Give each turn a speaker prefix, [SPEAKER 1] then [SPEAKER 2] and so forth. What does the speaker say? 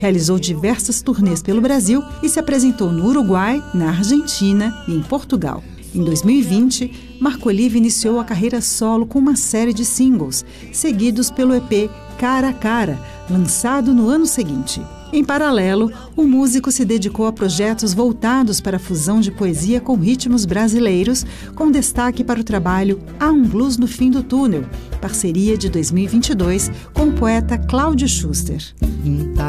[SPEAKER 1] Realizou diversas turnês pelo Brasil e se apresentou no Uruguai, na Argentina e em Portugal. Em 2020, Marco Oliva iniciou a carreira solo com uma série de singles, seguidos pelo EP Cara a Cara, lançado no ano seguinte. Em paralelo, o músico se dedicou a projetos voltados para a fusão de poesia com ritmos brasileiros, com destaque para o trabalho Há um Blues no Fim do Túnel, parceria de 2022 com o poeta Cláudio Schuster.